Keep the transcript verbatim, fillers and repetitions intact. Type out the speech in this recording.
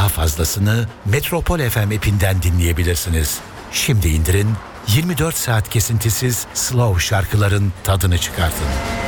daha fazlasını Metropol F M app'inden dinleyebilirsiniz. Şimdi indirin, yirmi dört saat kesintisiz slow şarkıların tadını çıkartın.